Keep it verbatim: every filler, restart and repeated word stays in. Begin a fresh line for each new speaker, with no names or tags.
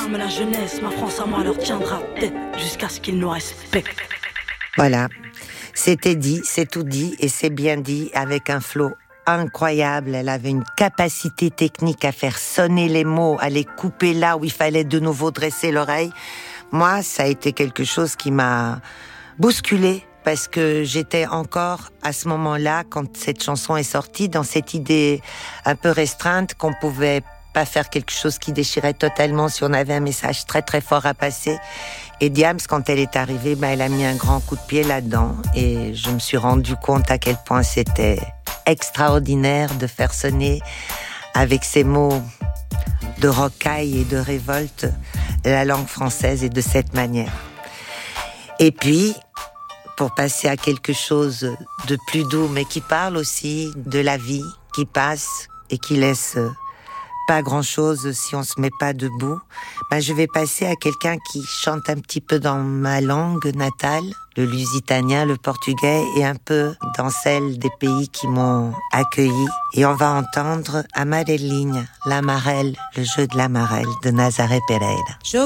l'arme, la jeunesse, ma France à moi leur tiendra tête jusqu'à ce qu'ils nous respectent.
Voilà, c'était dit, c'est tout dit et c'est bien dit avec un flow incroyable. Elle avait une capacité technique à faire sonner les mots, à les couper là où il fallait de nouveau dresser l'oreille. Moi, ça a été quelque chose qui m'a bousculée parce que j'étais encore à ce moment-là, quand cette chanson est sortie, dans cette idée un peu restreinte qu'on pouvait pas faire quelque chose qui déchirait totalement si on avait un message très très fort à passer. Et Diams, quand elle est arrivée, ben, elle a mis un grand coup de pied là-dedans et je me suis rendu compte à quel point c'était extraordinaire de faire sonner avec ces mots de rocaille et de révolte la langue française et de cette manière. Et puis, pour passer à quelque chose de plus doux, mais qui parle aussi de la vie qui passe et qui laisse pas grand-chose si on se met pas debout, ben je vais passer à quelqu'un qui chante un petit peu dans ma langue natale, le lusitanien, le portugais, et un peu dans celle des pays qui m'ont accueilli. Et on va entendre Amarelinha, l'amarelle, le jeu de l'amarelle de Nazaré Pereira.